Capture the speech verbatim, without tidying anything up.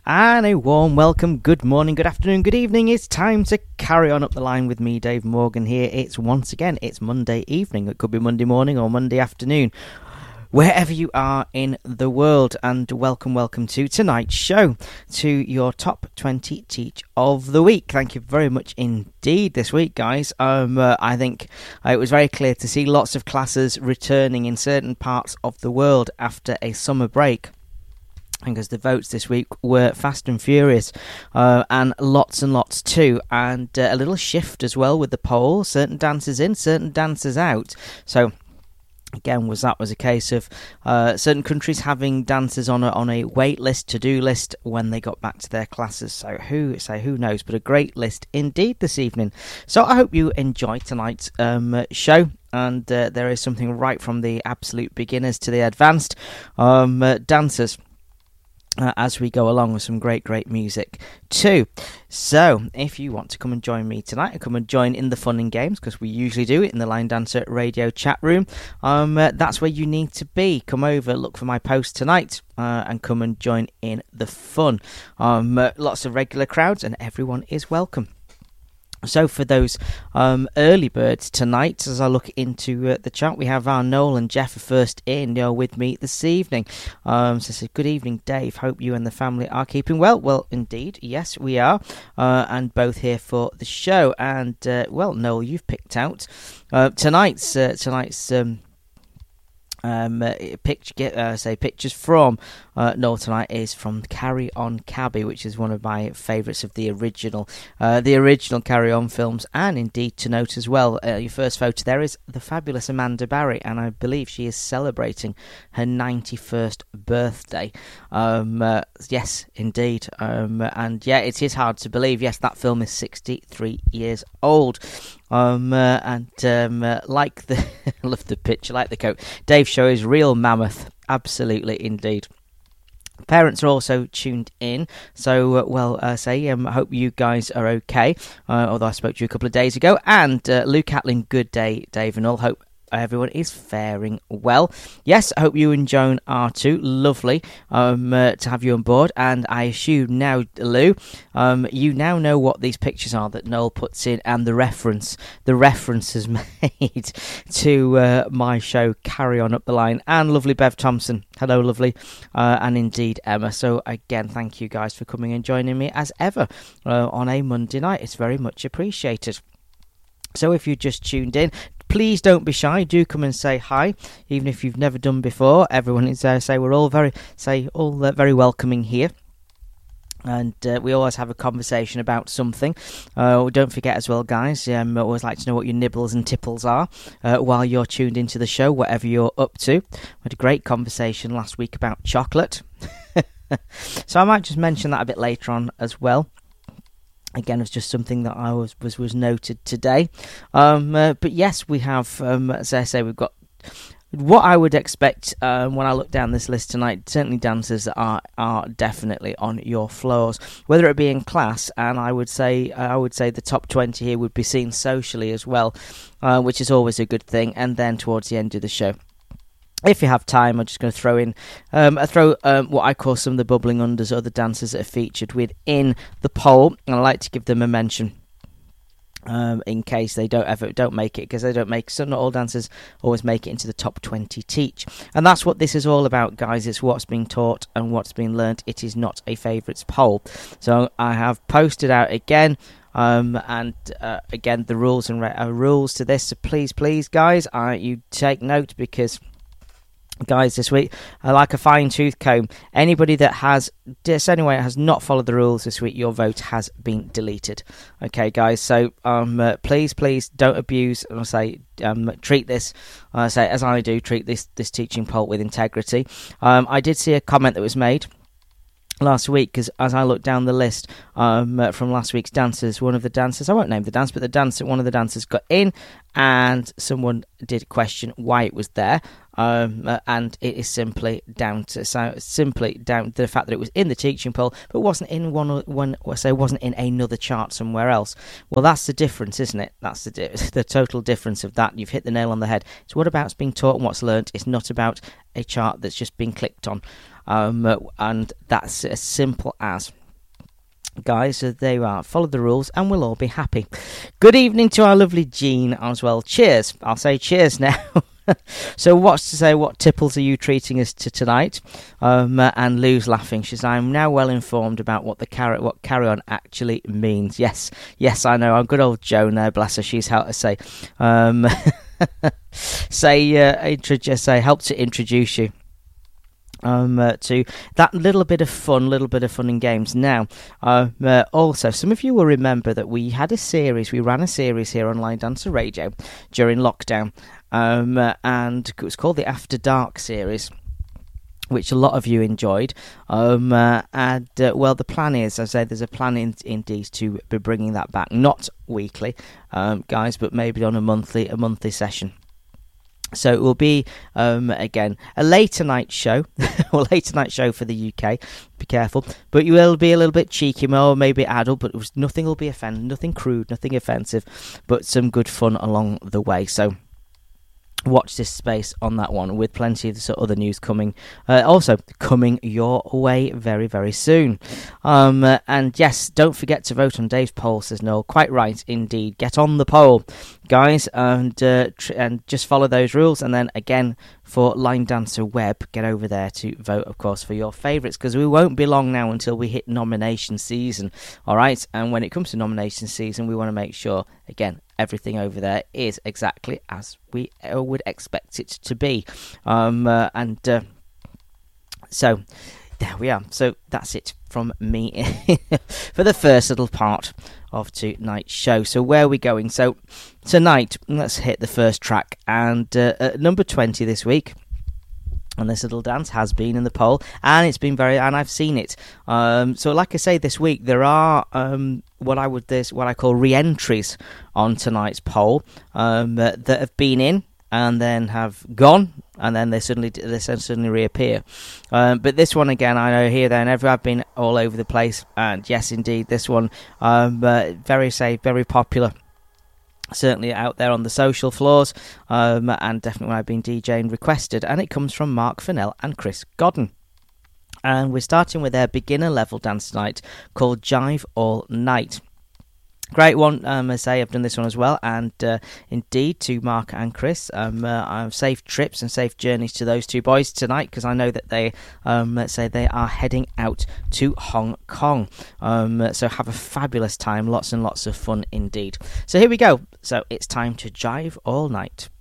And a warm welcome, good morning, good afternoon, good evening. It's time to carry on up the line with me, Dave Morgan here. It's once again, it's Monday evening. It could be Monday morning or Monday afternoon, wherever you are in the world. And welcome, welcome to tonight's show, to your top twenty teach of the week. Thank you very much indeed this week, guys. Um, uh, I think uh, it was very clear to see lots of classes returning in certain parts of the world after a summer break. Because the votes this week were fast and furious, uh, and lots and lots too, and uh, a little shift as well with the poll. Certain dancers in, certain dancers out. So again, was that was a case of uh, certain countries having dancers on a on a wait list, to do list when they got back to their classes. So who say who knows? But a great list indeed this evening. So I hope you enjoy tonight's um, show. And uh, there is something right from the absolute beginners to the advanced um, uh, dancers. Uh, as we go along with some great, great music too. So, if you want to come and join me tonight, and come and join in the fun and games, because we usually do it in the Line Dancer Radio chat room, um, uh, that's where you need to be. Come over, look for my post tonight, uh, and come and join in the fun. Um, uh, lots of regular crowds, and everyone is welcome. So for those um, early birds tonight, as I look into uh, the chat, we have our Noel and Jeff are first in, you know, with me this evening. Um, so, so good evening, Dave. Hope you and the family are keeping well. Well, indeed, yes, we are, uh, and both here for the show. And uh, well, Noel, you've picked out uh, tonight's uh, tonight's. Um, Um, uh, picture, get, uh, say pictures from uh, Noel tonight is from Carry On Cabby, which is one of my favourites of the original, uh, the original Carry On films, and indeed to note as well, uh, your first photo there is the fabulous Amanda Barry, and I believe she is celebrating her ninety-first birthday. Um, uh, yes, indeed, um, and yeah, it is hard to believe. Yes, that film is sixty-three years old. Um, uh, and um, uh, like the I love the picture, like the coat. Dave show is real mammoth, absolutely indeed. Parents are also tuned in, so uh, well, uh, say, um, I hope you guys are okay. Uh, although I spoke to you a couple of days ago, and uh, Luke Catlin, good day, Dave and all. Hope everyone is faring well. Yes, I hope you and Joan are too. Lovely um, uh, to have you on board. And I assume now, Lou, um, you now know what these pictures are that Noel puts in, and the reference, the references made to uh, my show, Carry On Up the Line. And lovely Bev Thompson. Hello, lovely. Uh, and indeed, Emma. So again, thank you guys for coming and joining me as ever uh, on a Monday night. It's very much appreciated. So if you just tuned in, please don't be shy. Do come and say hi, even if you've never done before. Everyone is there. Say we're all very, say all uh, very welcoming here, and uh, we always have a conversation about something. Uh, don't forget as well, guys. Um, I always like to know what your nibbles and tipples are uh, while you're tuned into the show, whatever you're up to. We had a great conversation last week about chocolate, so I might just mention that a bit later on as well. Again, it's just something that I was was, was noted today. Um, uh, but yes, we have, um, as I say, we've got what I would expect um, when I look down this list tonight. Certainly dancers that are are definitely on your floors, whether it be in class, and I would say I would say the top twenty here would be seen socially as well, uh, which is always a good thing. And then towards the end of the show, if you have time, I'm just going to throw in, um, I throw um, what I call some of the bubbling unders, other dancers that are featured within the poll, and I like to give them a mention um, in case they don't ever don't make it, because they don't make. So not all dancers always make it into the top twenty teach, and that's what this is all about, guys. It's what's being taught and what's being learnt. It is not a favourites poll. So I have posted out again. Um, and uh, again, the rules and re- uh, rules to this. So please, please, guys, uh, you take note, because guys, this week, uh, like a fine-tooth comb, anybody that has, just anyway, has not followed the rules this week, your vote has been deleted. Okay, guys, so um, uh, please, please don't abuse, and I say, um, treat this, I uh, say, as I do, treat this, this teaching poll with integrity. Um, I did see a comment that was made last week, because as I looked down the list um, uh, from last week's dancers, one of the dancers, I won't name the dance, but the dancer, one of the dancers got in, and someone did question why it was there. Um, uh, and it is simply down to so simply down to the fact that it was in the teaching poll, but wasn't in one one. So wasn't in another chart somewhere else. Well, that's the difference, isn't it? That's the di- the total difference of that. You've hit the nail on the head. It's what about being taught and what's learnt. It's not about a chart that's just been clicked on, um, uh, and that's as simple as. guys, so there you are. Follow the rules and we'll all be happy. Good evening to our lovely Jean as well. Cheers. I'll say cheers now. So what's to say, what tipples are you treating us to tonight? Um, uh, and Lou's laughing. She says, I'm now well informed about what the carry, what carry on actually means. Yes, yes, I know. I'm good old Joan there, bless her. She's helped to say, um, say, uh, introduce, say, help to introduce you. Um, uh, to that little bit of fun, little bit of fun and games. Now, uh, uh, also, some of you will remember that we had a series, we ran a series here on Line Dancer Radio during lockdown, um, uh, and it was called the After Dark series, which a lot of you enjoyed. Um, uh, and, uh, well, the plan is, as I say, there's a plan in, indeed to be bringing that back, not weekly, um, guys, but maybe on a monthly, a monthly session. So it will be, um, again, a later night show, or later night show for the U K. Be careful. But you will be a little bit cheeky, or maybe adult, but it was, nothing will be offensive, nothing crude, nothing offensive, but some good fun along the way. So watch this space on that one, with plenty of other news coming, uh, also coming your way very, very soon. Um, uh, and yes, don't forget to vote on Dave's poll, says Noel. Quite right, indeed. Get on the poll, guys, and uh, tr- and just follow those rules. And then again, for Line Dancer Web, get over there to vote, of course, for your favourites, because we won't be long now until we hit nomination season. All right, and when it comes to nomination season, we want to make sure, again, everything over there is exactly as we would expect it to be. Um, uh, and uh, so there we are. So that's it from me for the first little part of tonight's show. So where are we going? So tonight, let's hit the first track. And uh, at number twenty this week, and this little dance has been in the poll, and it's been very, and I've seen it. Um, so, like I say, this week there are um, what I would this what I call re-entries on tonight's poll um, uh, that have been in and then have gone, and then they suddenly they suddenly reappear. Um, but this one again, I know here, there, and everywhere. I've been all over the place, and yes, indeed, this one um, uh, very say very popular. Certainly out there on the social floors, um, and definitely when I've been DJing requested, and it comes from Mark Fennell and Chris Godden. And we're starting with their beginner level dance tonight called Jive All Night. Great one, um, I say, I've done this one as well, and uh, indeed to Mark and Chris, um, uh, I've safe trips and safe journeys to those two boys tonight, because I know that they, um, let's say, they are heading out to Hong Kong. Um, so have a fabulous time, lots and lots of fun indeed. So here we go. So it's time to Jive All Night.